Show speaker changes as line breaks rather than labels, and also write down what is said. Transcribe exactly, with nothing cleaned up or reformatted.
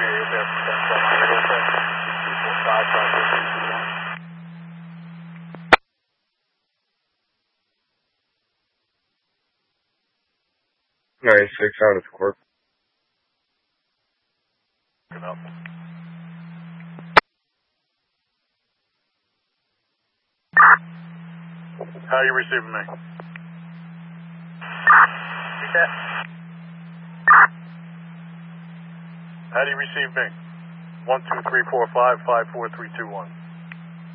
ninety-six out of court.
How are you receiving me? How do you receive me? One two three four five five four three two one.